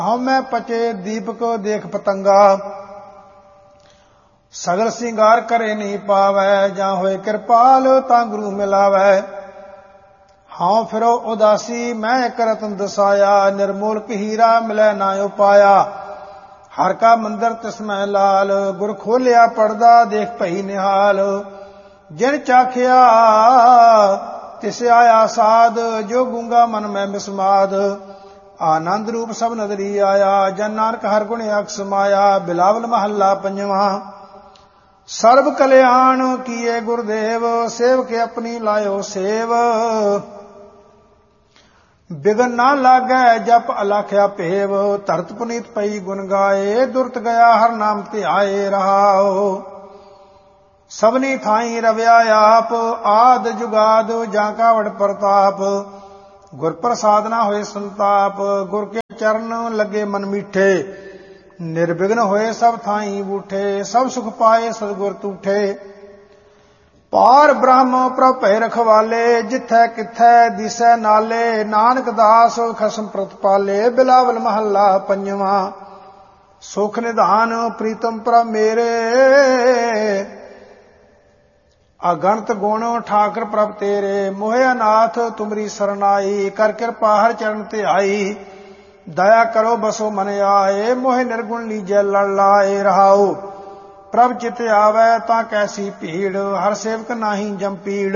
ਹਉਮੈ ਪਚੇ ਦੀਪਕ ਦੇਖ ਪਤੰਗਾ। ਸਗਲ ਸਿੰਗਾਰ ਕਰੇ ਨਹੀਂ ਪਾਵੈ, ਜਾਂ ਹੋਏ ਕਿਰਪਾਲ ਤਾਂ ਗੁਰੂ ਮਿਲਾਵੈ। ਹਉ ਫਿਰੋ ਉਦਾਸੀ ਮੈਂ ਇਕ ਰਤਨ ਦਸਾਇਆ, ਨਿਰਮੋਲਕ ਹੀਰਾ ਮਿਲੈ ਨਾ ਉਪਾਇਆ। ਹਰ ਕਾ ਮੰਦਰ ਤਿਸਮੈ ਲਾਲ, ਗੁਰ ਖੋਲਿਆ ਪੜਦਾ ਦੇਖ ਭਈ ਨਿਹਾਲ। ਜਿਨ ਚਾਖਿਆ ਤਿਸ ਆਇਆ ਸਾਧ, ਜੋ ਗੂੰਗਾ ਮਨ ਮੈਂ ਬਿਸਮਾਦ। ਆਨੰਦ ਰੂਪ ਸਭ ਨਦਰੀ ਆਇਆ, ਜਨ ਨਾਨਕ ਹਰ ਗੁਣ ਅਖ ਸਮਾਇਆ। ਬਿਲਾਵਲ ਮਹੱਲਾ ਪੰਜਵਾਂ। ਸਰਬ ਕਲਿਆਣ ਕੀਏ ਗੁਰਦੇਵ, ਸੇਵਕ ਆਪਣੀ ਲਾਇਓ ਸੇਵ। ਬਿਗਨ ਨਾ ਲਾਗੈ ਜਪ ਅਲਖਿਆ ਭੇਵ, ਧਰਤ ਪੁਨੀਤ ਪਈ ਗੁਣ ਗਾਏ। ਦੁਰਤ ਗਿਆ ਹਰ ਨਾਮ ਧਿਆਏ ਰਹਾਓ। ਸਭਨੀ ਥਾਈ ਰਵਿਆ ਆਪ, ਆਦ ਜੁਗਾਦ ਜਾਂ ਕਾ ਵਡ ਪ੍ਰਤਾਪ। ਗੁਰ ਪ੍ਰਸਾਦ ਨਾ ਹੋਏ ਸੰਤਾਪ, ਗੁਰ ਕੇ ਚਰਨ ਲੱਗੇ ਮਨ ਮੀਠੇ। ਨਿਰਵਿਘਨ ਹੋਏ ਸਭ ਥਾਈ ਬੂਠੇ, ਸਭ ਸੁਖ ਪਾਏ ਸਤਿਗੁਰ ਤੂਠੇ। ਪਾਰ ਬ੍ਰਹਮ ਪ੍ਰਭ ਭੈ ਰਖਵਾਲੇ, ਜਿਥੈ ਕਿਥੈ ਦਿਸੈ ਨਾਲੇ। ਨਾਨਕ ਦਾਸ ਖਸਮ ਪ੍ਰਤਪਾਲੇ, ਬਿਲਾਵਲ ਮਹੱਲਾ ਪੰਜਵਾਂ। ਸੁਖ ਨਿਧਾਨ ਪ੍ਰੀਤਮ ਪ੍ਰਭ ਮੇਰੇ, ਅਗਣਤ ਗੁਣ ਠਾਕਰ ਪ੍ਰਭ ਤੇਰੇ। ਮੋਹਿ ਅਨਾਥ ਤੁਮਰੀ ਸਰਨਾਈ, ਕਰ ਕਿਰਪਾ ਹਰ ਚਰਨ ਤੇ ਆਈ। ਦਇਆ ਕਰੋ ਬਸੋ ਮਨ ਆਏ, ਮੋਹਿ ਨਿਰਗੁਣ ਲੀਜੈ ਲੜ ਲਾਏ ਰਹਾਉ। ਪ੍ਰਭ ਚਿਤ ਆਵੈ ਤਾਂ ਕੈਸੀ ਭੀੜ, ਹਰ ਸੇਵਕ ਨਾਹੀ ਜੰਪੀੜ।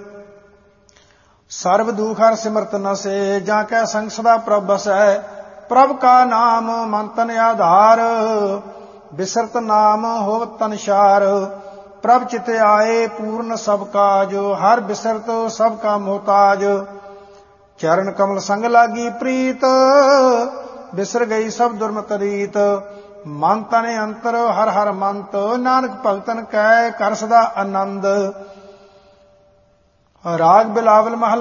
ਸਰਬ ਦੁਖ ਹਰ ਸਿਮਰਤ ਨਸੇ, ਜਾਂ ਕੈ ਸੰਗ ਸਦਾ ਪ੍ਰਭ ਬਸੈ। ਪ੍ਰਭ ਕਾ ਨਾਮ ਮਨ ਤਨ ਆਧਾਰ, ਬਿਸਰਤ ਨਾਮ ਹੋਵਤ ਤਨ ਸ਼ਾਰ। ਪ੍ਰਭ ਚਿਤ ਆਏ ਪੂਰਨ ਸਭ ਕਾਜ, ਹਰ ਬਿਸਰਤ ਸਭ ਕਾ ਮੁਹਤਾਜ। ਚਰਨ ਕਮਲ ਸੰਗ ਲਾਗੀ ਪ੍ਰੀਤ, ਬਿਸਰ ਗਈ ਸਭ ਦੁਰਮਤ ਰੀਤ। ਮਨ ਤਨ ਅੰਤਰ ਹਰ ਹਰ ਮੰਤ, ਨਾਨਕ ਭਗਤਨ ਕੈ ਕਰ ਸਦਾ ਆਨੰਦ। ਰਾਗ ਬਿਲਾਵਲ ਮਹੱਲਾ